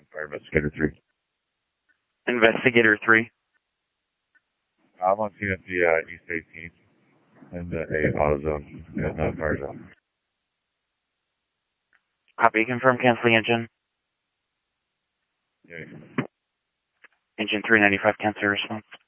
Fire Investigator 3. Investigator 3. I'm on scene at the East 18th and the A auto zone and fire zone. Copy, confirm, cancel the engine. Yeah. Engine 395, cancel response.